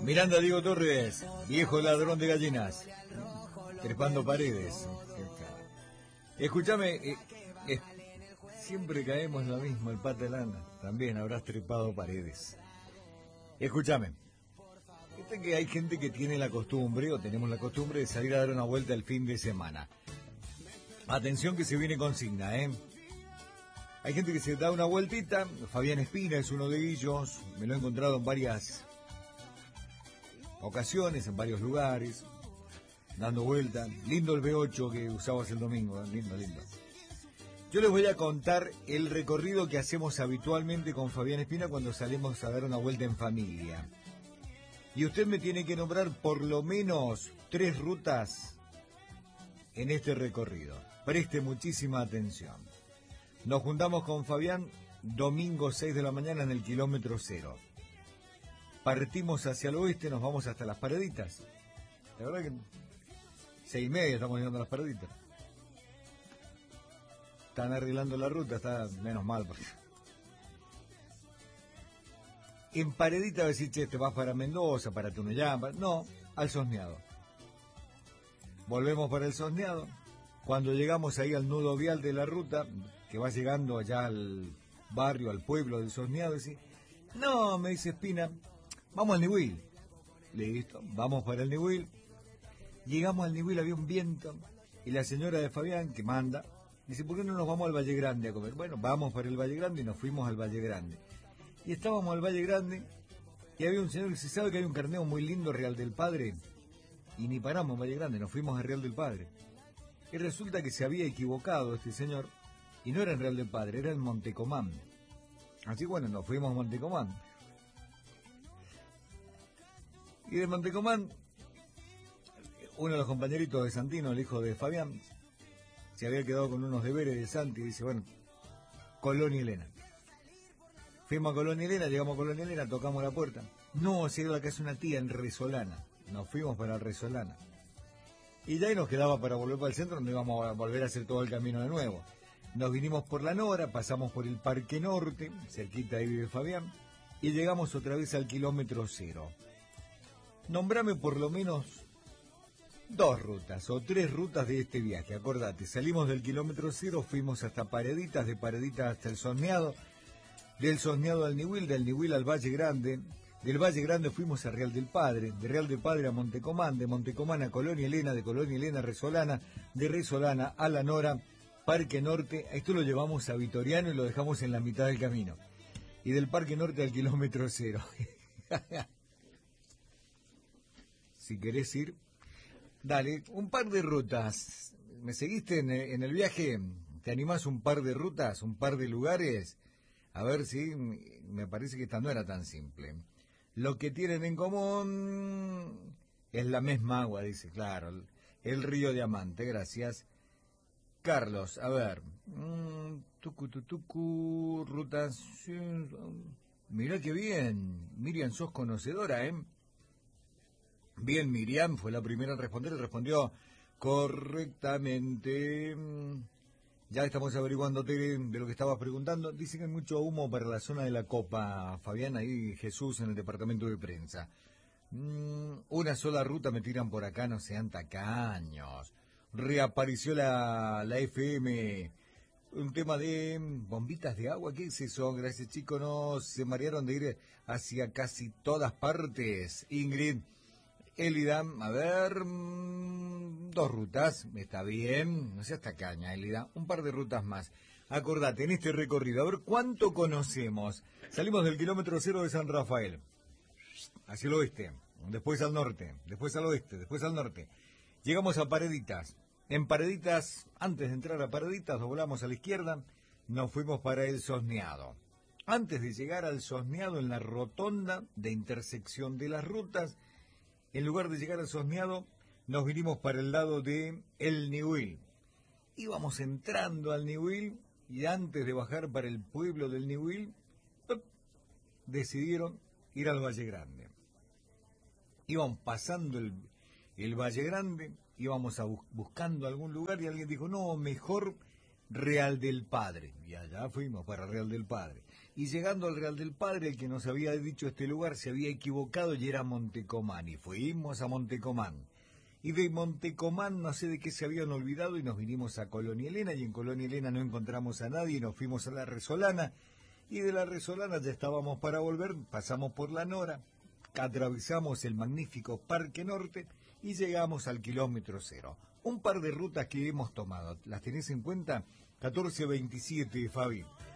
Miranda Diego Torres, viejo ladrón de gallinas, trepando paredes. Escúchame, siempre caemos lo mismo, el pata de lana, también habrás trepado paredes. Escúchame, que hay gente que tiene la costumbre, o tenemos la costumbre, de salir a dar una vuelta el fin de semana. Atención que se viene consigna, Hay gente que se da una vueltita. Fabián Espina es uno de ellos, me lo he encontrado en varias ocasiones, en varios lugares, dando vuelta. Lindo el B8 que usabas el domingo, lindo. Yo les voy a contar el recorrido que hacemos habitualmente con Fabián Espina cuando salimos a dar una vuelta en familia. Y usted me tiene que nombrar por lo menos 3 rutas en este recorrido. Preste muchísima atención. Nos juntamos con Fabián domingo 6 de la mañana en el kilómetro 0. Partimos hacia el oeste, nos vamos hasta las Paraditas. La verdad que 6:30 estamos llegando a las Paraditas. Están arreglando la ruta, está menos mal. Porque... En Paredita decir, che, te vas para Mendoza, para Tunuyán, no, al Sosneado. Volvemos para el Sosneado. Cuando llegamos ahí al nudo vial de la ruta, que va llegando allá al barrio, al pueblo del Sosneado, decís, no, me dice Espina, vamos al Niwil. Listo, vamos para el Niwil. Llegamos al Niwil, había un viento, y la señora de Fabián, que manda, dice, ¿por qué no nos vamos al Valle Grande a comer? Bueno, vamos para el Valle Grande y nos fuimos al Valle Grande. Y estábamos al Valle Grande, y había un señor que se sabe que hay un carneo muy lindo, Real del Padre, y ni paramos en Valle Grande, nos fuimos a Real del Padre. Y resulta que se había equivocado este señor, y no era en Real del Padre, era en Montecomán. Así bueno, nos fuimos a Montecomán. Y de Montecomán, uno de los compañeritos de Santino, el hijo de Fabián, se había quedado con unos deberes de Santi, y dice, bueno, Colón y Elena. Fuimos a Colón y Elena, llegamos a Colón y Elena, tocamos la puerta. No, si era la casa de una tía en Resolana. Nos fuimos para Resolana. Y ya ahí nos quedaba para volver para el centro, donde íbamos a volver a hacer todo el camino de nuevo. Nos vinimos por la Nora, pasamos por el Parque Norte, cerquita ahí vive Fabián, y llegamos otra vez al kilómetro 0. Nombrame por lo menos 2 rutas o 3 rutas de este viaje. Acordate, salimos del kilómetro 0, fuimos hasta Pareditas, de Pareditas hasta el Sosneado, del Sosneado al Niwil, del Niwil al Valle Grande, del Valle Grande fuimos a Real del Padre, de Real del Padre a Montecomán, de Montecomán a Colón y Elena, de Colón y Elena a Resolana, de Resolana a La Nora, Parque Norte. Esto lo llevamos a Vitoriano y lo dejamos en la mitad del camino. Y del Parque Norte al kilómetro 0. Si querés ir, dale, un par de rutas. ¿Me seguiste en el viaje? ¿Te animás un par de rutas, un par de lugares? A ver si, me parece que esta no era tan simple. Lo que tienen en común es la misma agua, dice, claro, el río Diamante, gracias. Carlos, a ver, rutas, mirá que bien, Miriam, sos conocedora, Bien, Miriam fue la primera en responder y respondió correctamente. Ya estamos averiguándote de lo que estabas preguntando. Dicen que hay mucho humo para la zona de la Copa, Fabián, ahí Jesús en el departamento de prensa. Una sola ruta me tiran por acá, no sean tacaños. Reapareció la FM, un tema de bombitas de agua, ¿qué es eso? Gracias, chicos, no se marearon de ir hacia casi todas partes. Ingrid, Elida, a ver, 2 rutas, está bien, no seas tacaña, Elida, un par de rutas más. Acordate, en este recorrido, a ver cuánto conocemos. Salimos del kilómetro 0 de San Rafael, hacia el oeste, después al norte, después al oeste, después al norte. Llegamos a Pareditas. En Pareditas, antes de entrar a Pareditas, doblamos a la izquierda, nos fuimos para el Sosneado. Antes de llegar al Sosneado, en la rotonda de intersección de las rutas, en lugar de llegar al Sosneado, nos vinimos para el lado de el Niwil. Íbamos entrando al Niwil y antes de bajar para el pueblo del Niwil, decidieron ir al Valle Grande. Iban pasando el Valle Grande, íbamos buscando algún lugar y alguien dijo, no, mejor Real del Padre. Y allá fuimos para Real del Padre. Y llegando al Real del Padre, el que nos había dicho este lugar se había equivocado y era Montecomán. Y fuimos a Montecomán. Y de Montecomán no sé de qué se habían olvidado y nos vinimos a Colonia Elena. Y en Colonia Elena no encontramos a nadie y nos fuimos a La Resolana. Y de La Resolana ya estábamos para volver, pasamos por La Nora, atravesamos el magnífico Parque Norte y llegamos al kilómetro cero. Un par de rutas que hemos tomado, ¿las tenés en cuenta? 1427, Fabi.